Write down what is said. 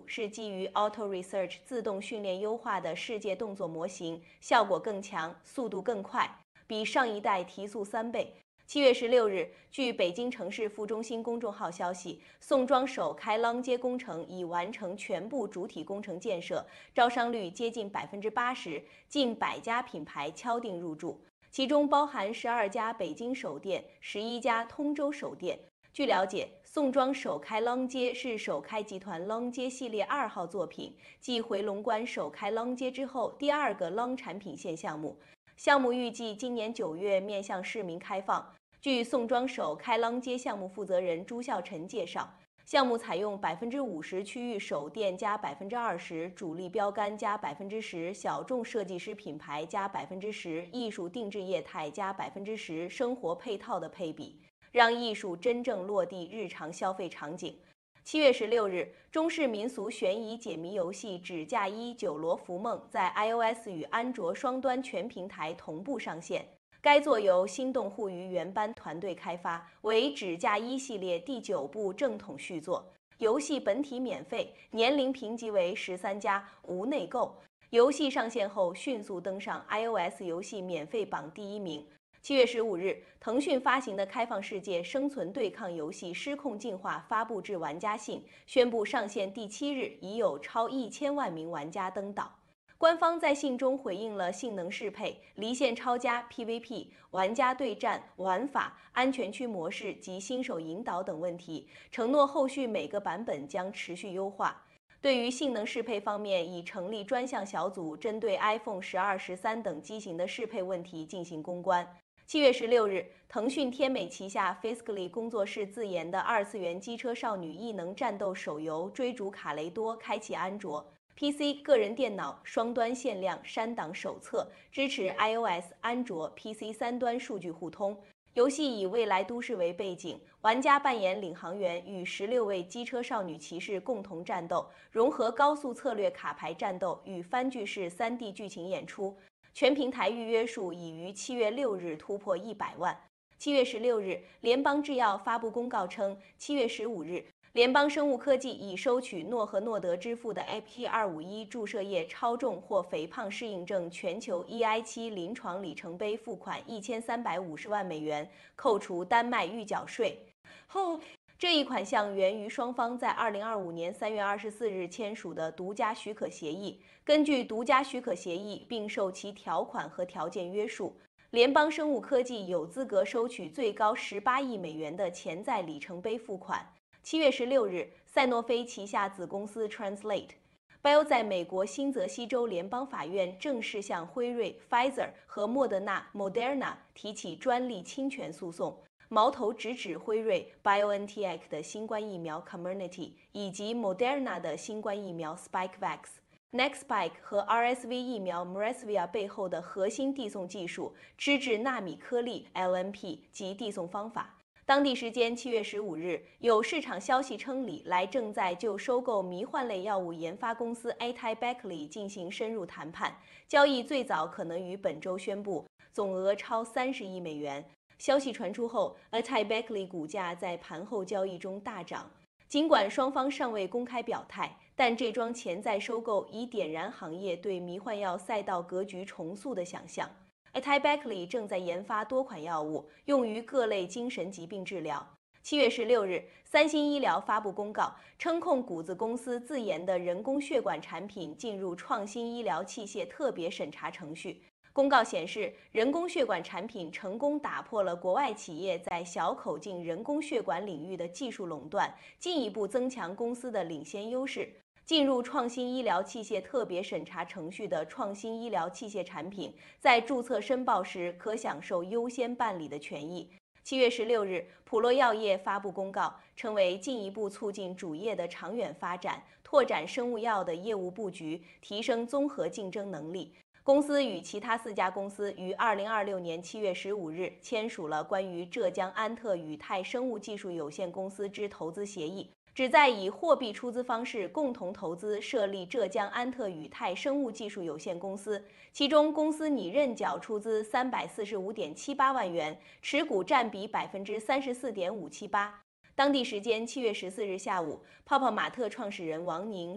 是基于 Auto Research 自动训练优化的世界动作模型，效果更强，速度更快，比上一代提速3倍。7月16日，据北京城市副中心公众号消息，宋庄首开浪街工程已完成全部主体工程建设，招商率接近80%，近100家品牌敲定入驻，其中包含12家北京首店、11家通州首店。据了解，宋庄首开浪街是首开集团浪街系列2号作品，继回龙观首开浪街之后第2个浪产品线项目。项目预计今年9月面向市民开放。据宋庄首开浪街项目负责人朱孝臣介绍，项目采用50%区域首店加20%主力标杆加10%小众设计师品牌加10%艺术定制业态加10%生活配套的配比，让艺术真正落地日常消费场景。7月16日，中式民俗悬疑解谜游戏《纸嫁衣九罗浮梦》在 iOS 与安卓双端全平台同步上线。该作由心动互娱原班团队开发，为《纸嫁衣》系列第9部正统续作。游戏本体免费，年龄评级为13+，无内购。游戏上线后迅速登上 iOS 游戏免费榜第1名。7月15日，腾讯发行的开放世界生存对抗游戏《失控进化》发布至玩家信，宣布上线第7日已有超1000万名玩家登岛。官方在信中回应了性能适配、离线超加 PVP、玩家对战、玩法、安全区模式及新手引导等问题，承诺后续每个版本将持续优化。对于性能适配方面，已成立专项小组，针对 iPhone 12、13等机型的适配问题进行攻关。7月16日，腾讯天美旗下 Fiscally 工作室自研的2次元机车少女异能战斗手游《追逐卡雷多》开启安卓、PC、个人电脑双端限量删档手册，支持 iOS、安卓、PC 3端数据互通。游戏以未来都市为背景，玩家扮演领航员，与16位机车少女骑士共同战斗，融合高速策略卡牌战斗与番剧式3D 剧情演出。全平台预约数已于7月6日突破100万。7月16日，联邦制药发布公告称，7月15日，联邦生物科技已收取诺和诺德支付的 AP251 注射液超重或肥胖适应症全球 EI7 临床里程碑付款1350万美元，扣除丹麦预缴税后。这一款项源于双方在2025年3月24日签署的独家许可协议。根据独家许可协议，并受其条款和条件约束，联邦生物科技有资格收取最高18亿美元的潜在里程碑付款。7月16日，赛诺菲旗下子公司 Translate Bio 在美国新泽西州联邦法院正式向辉瑞、Pfizer 和莫德纳 Moderna 提起专利侵权诉讼。矛头直指辉瑞 BioNTech 的新冠疫苗 Comirnaty 以及 Moderna 的新冠疫苗 Spikevax、Nextspike 和 RSV 疫苗 Mresvia 背后的核心递送技术脂质纳米颗粒 LNP 及递送方法。当地时间7月15日，有市场消息称，李来正在就收购迷幻类药物研发公司 AtaiBeckley 进行深入谈判，交易最早可能于本周宣布，总额超30亿美元。消息传出后 ，AtaiBeckley 股价在盘后交易中大涨。尽管双方尚未公开表态，但这桩潜在收购已点燃行业对迷幻药赛道格局重塑的想象。AtaiBeckley 正在研发多款药物，用于各类精神疾病治疗。7月16日，三星医疗发布公告，称控股子公司自研的人工血管产品进入创新医疗器械特别审查程序。公告显示，人工血管产品成功打破了国外企业在小口径人工血管领域的技术垄断，进一步增强公司的领先优势。进入创新医疗器械特别审查程序的创新医疗器械产品，在注册申报时可享受优先办理的权益。7月16日，普洛药业发布公告，称为进一步促进主业的长远发展，拓展生物药的业务布局，提升综合竞争能力。公司与其他4家公司于2026年7月15日签署了关于浙江安特宇泰生物技术有限公司之投资协议，旨在以货币出资方式共同投资设立浙江安特宇泰生物技术有限公司，其中公司拟认缴出资345.78万元，持股占比34.578%。当地时间7月14日下午，泡泡玛特创始人王宁